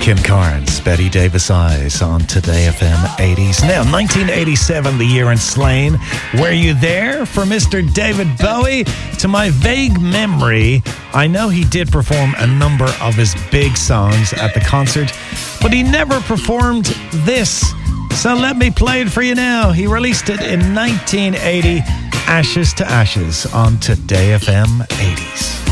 Kim Carnes, Betty Davis Eyes on Today FM 80s. Now, 1987, the year in Slane. Were you there for Mr. David Bowie? To my vague memory, I know he did perform a number of his big songs at the concert, but he never performed this. So let me play it for you now. He released it in 1980, Ashes to Ashes on Today FM 80s.